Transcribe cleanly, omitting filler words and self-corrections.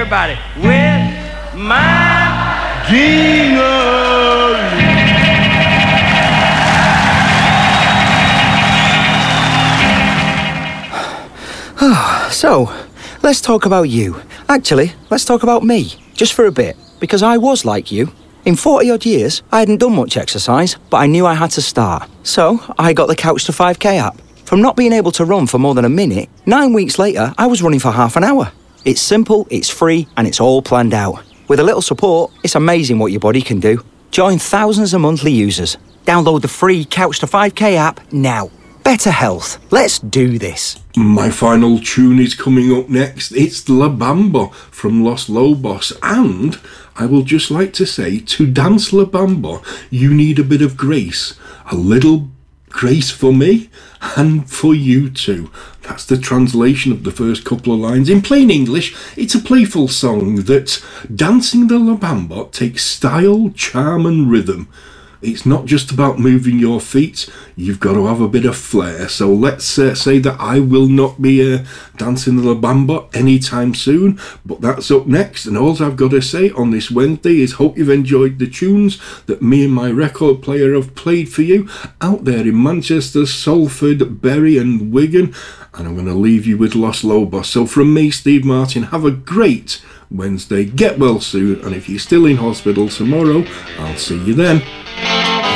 everybody, with my ding-a-ling. So, let's talk about you. Actually, let's talk about me, just for a bit, because I was like you. In 40-odd years, I hadn't done much exercise, but I knew I had to start. So, I got the Couch to 5K app. From not being able to run for more than a minute, 9 weeks later, I was running for half an hour. It's simple, it's free, and it's all planned out. With a little support, it's amazing what your body can do. Join thousands of monthly users. Download the free Couch to 5K app now. Better health. Let's do this. My final tune is coming up next. It's La Bamba from Los Lobos. And I will just like to say, to dance La Bamba, you need a bit of grace. A little grace for me and for you too. That's the translation of the first couple of lines. In plain English, it's a playful song that dancing the La Bamba takes style, charm and rhythm. It's not just about moving your feet, you've got to have a bit of flair. So let's say that I will not be dancing the La Bamba anytime soon, but that's up next. And all I've got to say on this Wednesday is hope you've enjoyed the tunes that me and my record player have played for you out there in Manchester, Salford, Bury and Wigan. And I'm going to leave you with Los Lobos. So from me, Steve Martin, have a great Wednesday, get well soon, and if you're still in hospital tomorrow, I'll see you then.